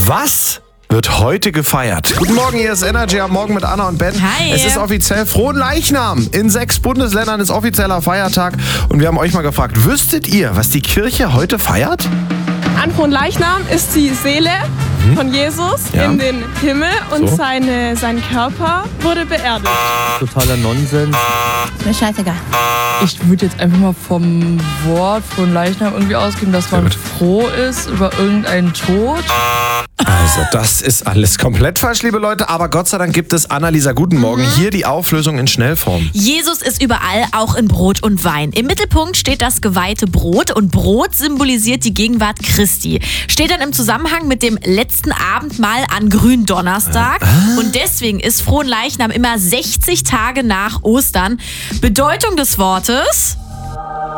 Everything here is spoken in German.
Was wird heute gefeiert? Guten Morgen, hier ist Energy am Morgen mit Anna und Ben. Hi. Es ist offiziell Fronleichnam. In 6 Bundesländern ist offizieller Feiertag. Und wir haben euch mal gefragt, wüsstet ihr, was die Kirche heute feiert? An Fronleichnam ist die Seele von Jesus in den Himmel und sein Körper wurde beerdigt. Totaler Nonsens. Mir scheißegal. Ich würde jetzt einfach mal vom Wort von Leichnam irgendwie ausgehen, dass man froh ist über irgendeinen Tod. Also, das ist alles komplett falsch, liebe Leute. Aber Gott sei Dank gibt es Annalisa, guten Morgen. Hier die Auflösung in Schnellform. Jesus ist überall, auch in Brot und Wein. Im Mittelpunkt steht das geweihte Brot und Brot symbolisiert die Gegenwart Christi. Steht dann im Zusammenhang mit dem letzten Abendmahl an Gründonnerstag. Und deswegen ist Fronleichnam immer 60 Tage nach Ostern. Bedeutung des Wortes: